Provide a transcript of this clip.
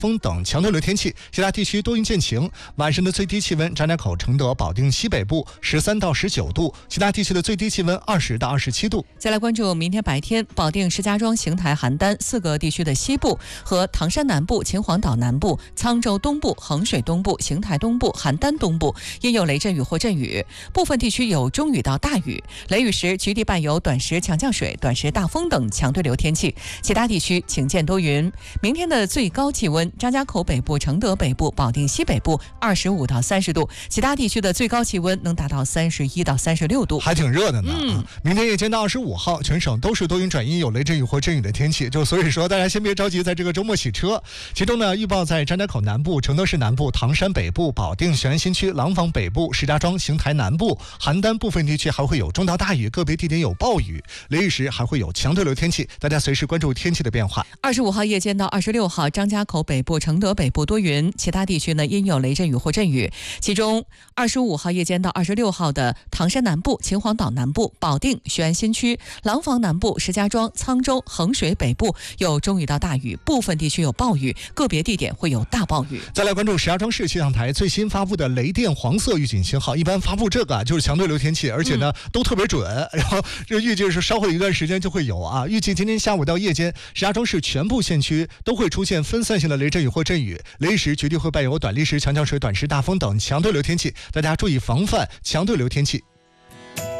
风等强对流天气，其他地区多云见晴。晚上的最低气温，张家口、承德、保定西北部13到19度，其他地区的最低气温20到27度。 再来关注明天白天，保定、石家庄、邢台、邯郸4个地区的西部和唐山南部、秦皇岛南部、沧州东部、衡水东部、邢台东部、邯郸东部因有雷阵雨或阵雨，部分地区有中雨到大雨，雷雨时局地伴有短时强降水、短时大风等强对流天气，其他地区晴见多云。明天的最高气温，张家口北部、承德北部、保定西北部25到30度，其他地区的最高气温能达到31到36度， 还挺热的呢。明天夜间到25号，全省都是多云转阴，有雷阵雨或阵雨的天气。就所以说，大家先别着急，在这个周末洗车。其中呢，预报在张家口南部、承德市南部、唐山北部、保定、雄安新区、廊坊北部、石家庄、邢台南部、邯郸部分地区还会有中到大雨，个别地点有暴雨，雷雨时还会有强对流天气，大家随时关注天气的变化。 25号夜间到26号，张家口北部、承德北部多云，其他地区呢因有雷阵雨或阵雨。其中25号夜间到26号的唐山南部、秦皇岛南部、保定、雄安新区、廊坊南部、石家庄、沧州、衡水北部有中雨到大雨，部分地区有暴雨，个别地点会有大暴雨。 再来关注石家庄市气象台最新发布的雷电黄色预警信号，一般发布这个就是强对流天气，而且呢都特别准。然后这预计是稍后一段时间就会有啊。预计今天下午到夜间，石家庄市全部县区都会出现分散性的雷阵雨或阵雨，雷雨时绝对会伴有短历时强降水、短时大风等强对流天气，大家注意防范强对流天气。